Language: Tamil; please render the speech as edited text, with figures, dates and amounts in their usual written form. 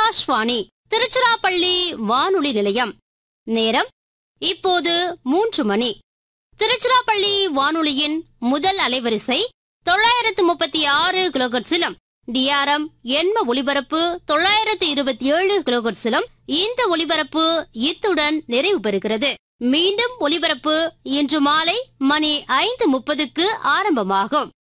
ஆகாஷ்வாணி திருச்சிராப்பள்ளி வானொலி நிலையம். நேரம் இப்போது 3 மணி. திருச்சிராப்பள்ளி வானொலியின் முதல் அலைவரிசை 936 கிலோஹெர்ட்ஸிலும் DRM எண்ம ஒலிபரப்பு 927 கிலோஹெர்ட்ஸிலும் இந்த ஒலிபரப்பு இத்துடன் நிறைவு பெறுகிறது. மீண்டும் ஒலிபரப்பு இன்று மாலை மணி 5:30க்கு ஆரம்பமாகும்.